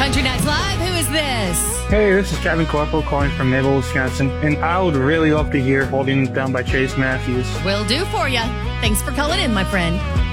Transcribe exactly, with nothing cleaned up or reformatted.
Country Nights Live, who is this? Hey, this is Kevin Corporal calling from Mabel, Wisconsin, and I would really love to hear Holding Down by Chase Matthews. Will do for you. Thanks for calling in, my friend.